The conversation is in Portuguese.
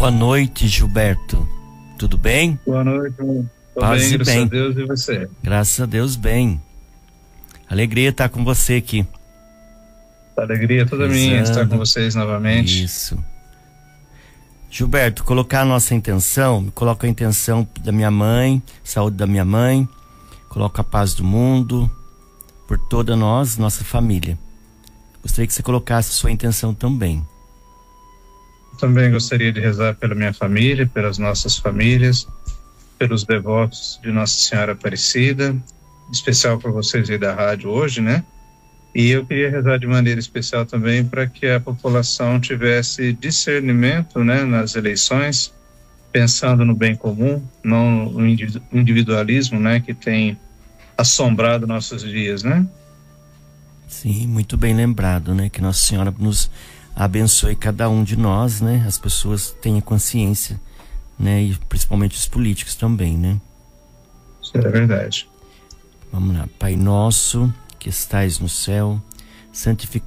Boa noite, Gilberto. Tudo bem? Boa noite, irmão. Tô Paz bem, e graças bem. a Deus, e você? Graças a Deus, bem. Alegria estar com você aqui. Alegria toda minha estar com Rezando. vocês novamente. Isso. Gilberto, colocar a nossa intenção, coloco a intenção da minha mãe, saúde da minha mãe, coloco a paz do mundo, por toda nossa família. Gostaria que você colocasse a sua intenção também. Também gostaria de rezar pela minha família, pelas nossas famílias, pelos devotos de Nossa Senhora Aparecida, em especial por vocês aí da rádio hoje, né? E eu queria rezar de maneira especial também para que a população tivesse discernimento, né, nas eleições, pensando no bem comum, não no individualismo, né, que tem assombrado nossos dias, né? Sim, muito bem lembrado, né? Que Nossa Senhora nos abençoe cada um de nós, né? As pessoas tenham consciência, né? E principalmente os políticos também, né? Isso é verdade. Vamos lá. Pai nosso, que estais no céu, santificado